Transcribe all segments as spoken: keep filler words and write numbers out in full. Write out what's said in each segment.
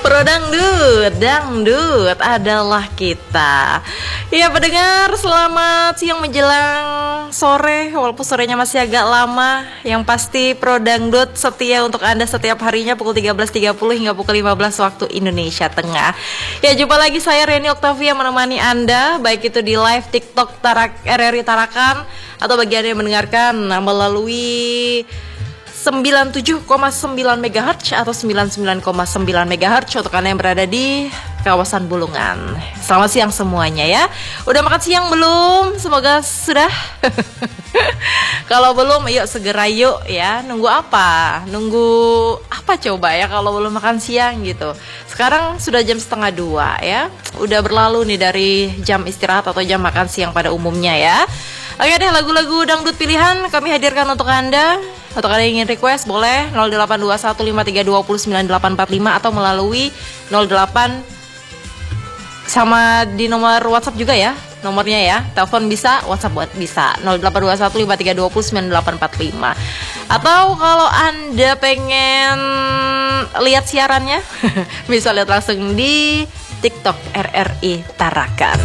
Pro dangdut, dangdut adalah kita. Ya pendengar, selamat siang menjelang sore. Walaupun sorenya masih agak lama. Yang pasti Pro dangdut setia untuk Anda setiap harinya pukul tiga belas tiga puluh hingga pukul lima belas waktu Indonesia Tengah. Ya jumpa lagi saya Reni Oktavia menemani Anda, baik itu di live TikTok Tarak, R R I Tarakan, atau bagi Anda yang mendengarkan melalui sembilan puluh tujuh koma sembilan megahertz atau sembilan puluh sembilan koma sembilan megahertz untuk Anda yang berada di kawasan Bulungan. Selamat siang semuanya ya. Udah makan siang belum? Semoga sudah. Kalau belum, yuk segera yuk ya. Nunggu apa? Nunggu apa coba ya kalau belum makan siang gitu. Sekarang sudah jam setengah dua ya. Udah berlalu nih dari jam istirahat atau jam makan siang pada umumnya ya. Oke deh, lagu-lagu dangdut pilihan kami hadirkan untuk Anda. Untuk Anda yang ingin request boleh nol delapan dua satu lima tiga dua nol sembilan delapan empat lima atau melalui nol delapan sama di nomor WhatsApp juga ya. Nomornya ya. Telepon bisa, WhatsApp buat bisa. nol delapan dua satu lima tiga dua nol sembilan delapan empat lima. Atau kalau Anda pengen lihat siarannya bisa lihat langsung di TikTok R R I Tarakan.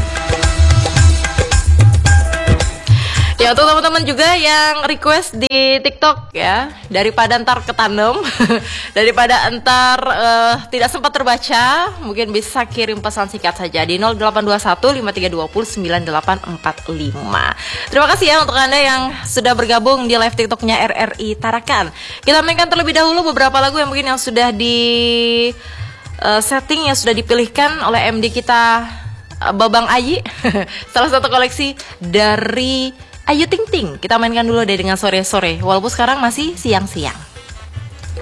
Ya untuk teman-teman juga yang request di TikTok ya, daripada ntar ketanam, daripada ntar uh, tidak sempat terbaca, mungkin bisa kirim pesan singkat saja di nol delapan dua satu lima tiga dua nol sembilan delapan empat lima. Terima kasih ya untuk Anda yang sudah bergabung di live TikToknya R R I Tarakan. Kita mainkan terlebih dahulu beberapa lagu yang mungkin yang sudah di uh, setting, yang sudah dipilihkan oleh M D kita uh, Babang Ayi. Salah satu koleksi dari Ayu Ting Ting. Kita mainkan dulu deh dengan sore-sore, walaupun sekarang masih siang-siang.